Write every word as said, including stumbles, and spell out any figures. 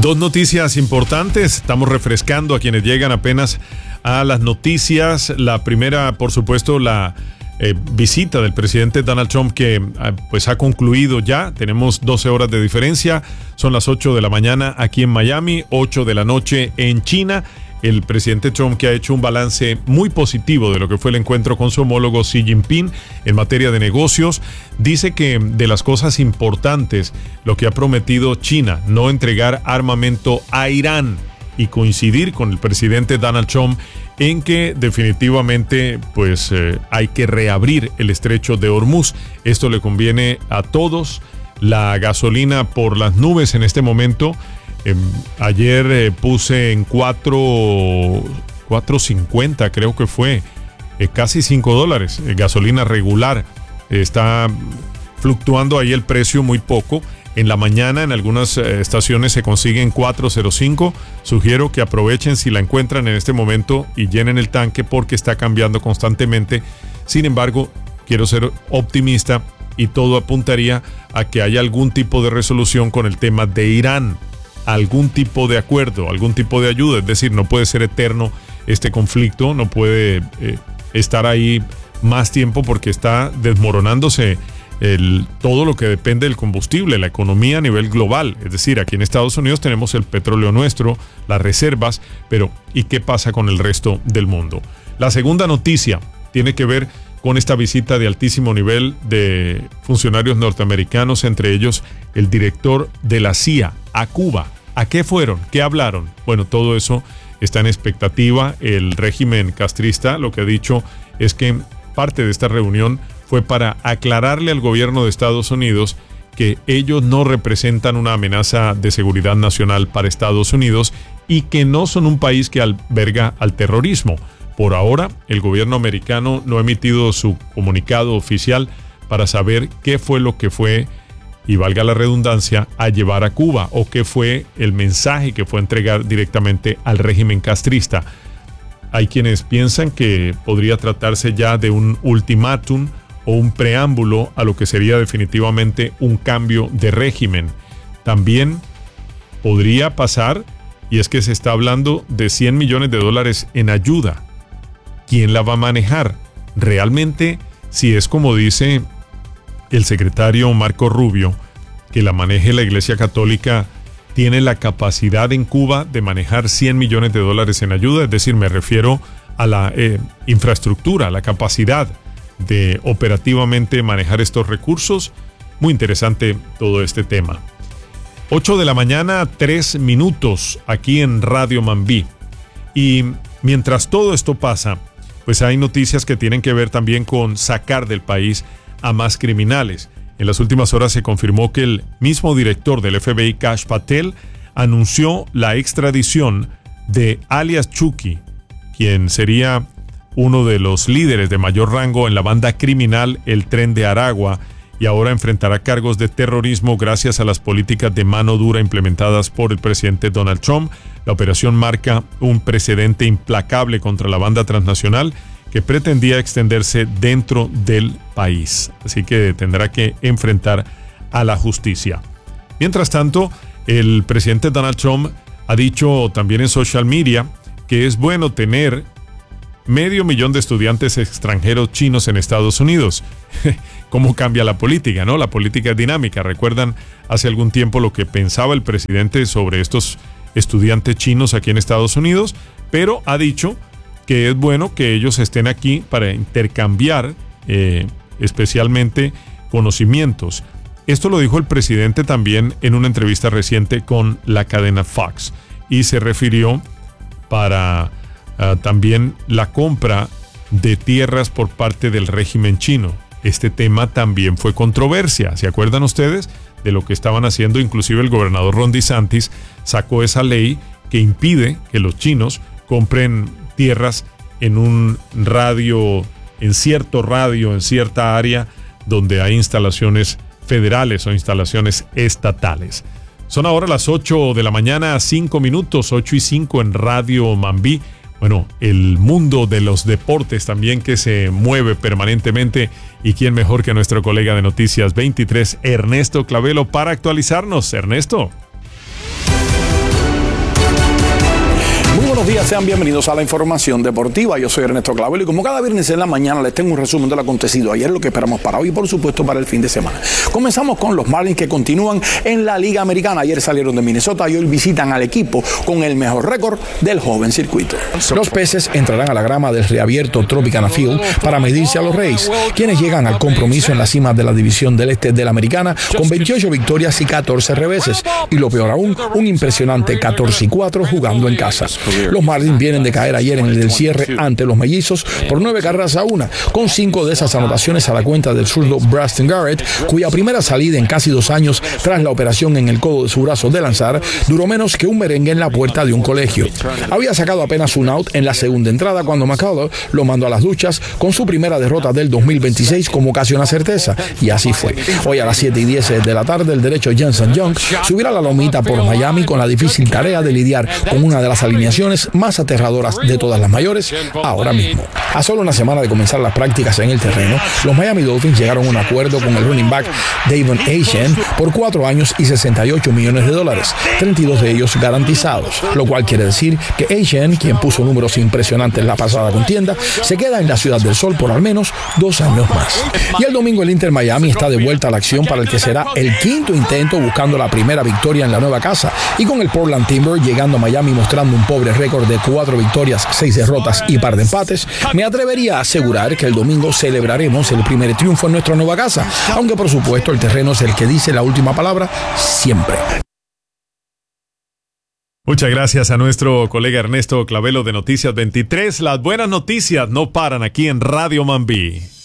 Dos noticias importantes. Estamos refrescando a quienes llegan apenas a las noticias. La primera, por supuesto, la eh, visita del presidente Donald Trump que eh, pues ha concluido ya. Tenemos doce horas de diferencia. Son las ocho de la mañana aquí en Miami, ocho de la noche en China. El presidente Trump, que ha hecho un balance muy positivo de lo que fue el encuentro con su homólogo Xi Jinping en materia de negocios, dice que de las cosas importantes, lo que ha prometido China, no entregar armamento a Irán, y coincidir con el presidente Donald Trump en que definitivamente pues eh, hay que reabrir el estrecho de Hormuz. Esto le conviene a todos. La gasolina por las nubes en este momento. Eh, ayer eh, puse en cuatro cincuenta, creo que fue, eh, casi cinco dólares. Eh, gasolina regular. Eh, está fluctuando ahí el precio muy poco. En la mañana en algunas eh, estaciones se consiguen cuatro cero cinco. Sugiero que aprovechen si la encuentran en este momento y llenen el tanque porque está cambiando constantemente. Sin embargo, quiero ser optimista y todo apuntaría a que haya algún tipo de resolución con el tema de Irán. Algún tipo de acuerdo, algún tipo de ayuda. Es decir, no puede ser eterno este conflicto, no puede eh, estar ahí más tiempo porque está desmoronándose el, todo lo que depende del combustible, la economía a nivel global. Es decir, aquí en Estados Unidos tenemos el petróleo nuestro, las reservas, pero ¿y qué pasa con el resto del mundo? La segunda noticia tiene que ver con esta visita de altísimo nivel de funcionarios norteamericanos, entre ellos el director de la C I A a Cuba. ¿A qué fueron? ¿Qué hablaron? Bueno, todo eso está en expectativa. El régimen castrista lo que ha dicho es que parte de esta reunión fue para aclararle al gobierno de Estados Unidos que ellos no representan una amenaza de seguridad nacional para Estados Unidos y que no son un país que alberga al terrorismo. Por ahora, el gobierno americano no ha emitido su comunicado oficial para saber qué fue lo que fue, y valga la redundancia, a llevar a Cuba, o qué fue el mensaje que fue a entregar directamente al régimen castrista. Hay quienes piensan que podría tratarse ya de un ultimátum o un preámbulo a lo que sería definitivamente un cambio de régimen. También podría pasar, y es que se está hablando de cien millones de dólares en ayuda. ¿Quién la va a manejar? Realmente, si es como dice el secretario Marco Rubio, que la maneje la Iglesia Católica, tiene la capacidad en Cuba de manejar cien millones de dólares en ayuda. Es decir, me refiero a la eh, infraestructura, la capacidad de operativamente manejar estos recursos. Muy interesante todo este tema. ocho de la mañana, tres minutos aquí en Radio Mambí. Y mientras todo esto pasa, pues hay noticias que tienen que ver también con sacar del país a más criminales. En las últimas horas se confirmó que el mismo director del F B I, Kash Patel, anunció la extradición de alias Chucky, quien sería uno de los líderes de mayor rango en la banda criminal El Tren de Aragua, y ahora enfrentará cargos de terrorismo gracias a las políticas de mano dura implementadas por el presidente Donald Trump. La operación marca un precedente implacable contra la banda transnacional que pretendía extenderse dentro del país. Así que tendrá que enfrentar a la justicia. Mientras tanto, el presidente Donald Trump ha dicho también en social media que es bueno tener medio millón de estudiantes extranjeros chinos en Estados Unidos. ¿Cómo cambia la política, no? La política es dinámica. ¿Recuerdan hace algún tiempo lo que pensaba el presidente sobre estos estudiantes chinos aquí en Estados Unidos? Pero ha dicho que es bueno que ellos estén aquí para intercambiar eh, especialmente conocimientos. Esto lo dijo el presidente también en una entrevista reciente con la cadena Fox, y se refirió para uh, también la compra de tierras por parte del régimen chino. Este tema también fue controversia. ¿Se acuerdan ustedes de lo que estaban haciendo? Inclusive el gobernador Ron DeSantis sacó esa ley que impide que los chinos compren tierras en un radio, en cierto radio, en cierta área donde hay instalaciones federales o instalaciones estatales. Son ahora las ocho de la mañana, cinco minutos, ocho y cinco en Radio Mambí. Bueno, el mundo de los deportes también que se mueve permanentemente, y quién mejor que nuestro colega de Noticias veintitrés, Ernesto Clavelo, para actualizarnos. Ernesto. buenos días, sean bienvenidos a la información deportiva. Yo soy Ernesto Clavelo y como cada viernes en la mañana les tengo un resumen de lo acontecido ayer, lo que esperamos para hoy y por supuesto para el fin de semana. Comenzamos con los Marlins que continúan en la Liga Americana. Ayer salieron de Minnesota y hoy visitan al equipo con el mejor récord del joven circuito. Los Peces entrarán a la grama del reabierto Tropicana Field para medirse a los Rays, quienes llegan al compromiso en la cima de la división del este de la Americana con veintiocho victorias y catorce reveses, y lo peor aún, un impresionante catorce y cuatro jugando en casa. Los Marlins vienen de caer ayer en el del cierre ante los Mellizos por nueve carreras a una, con cinco de esas anotaciones a la cuenta del zurdo Braxton Garrett, cuya primera salida en casi dos años tras la operación en el codo de su brazo de lanzar duró menos que un merengue en la puerta de un colegio. Había sacado apenas un out en la segunda entrada cuando McCullough lo mandó a las duchas con su primera derrota del dos mil veintiséis como casi una certeza, y así fue. Hoy a las siete y diez de la tarde el derecho Jansen Young subirá la lomita por Miami con la difícil tarea de lidiar con una de las alineaciones más aterradoras de todas las mayores ahora mismo. A solo una semana de comenzar las prácticas en el terreno, los Miami Dolphins llegaron a un acuerdo con el running back Davon Achane por cuatro años y sesenta y ocho millones de dólares, treinta y dos de ellos garantizados, lo cual quiere decir que Achane, quien puso números impresionantes en la pasada contienda, se queda en la Ciudad del Sol por al menos dos años más. Y el domingo el Inter Miami está de vuelta a la acción para el que será el quinto intento buscando la primera victoria en la nueva casa, y con el Portland Timber llegando a Miami mostrando un pobre récord de cuatro victorias, seis derrotas y par de empates, me atrevería a asegurar que el domingo celebraremos el primer triunfo en nuestra nueva casa, aunque por supuesto el terreno es el que dice la última palabra siempre. Muchas gracias a nuestro colega Ernesto Clavelo de Noticias veintitrés. Las buenas noticias no paran aquí en Radio Mambí.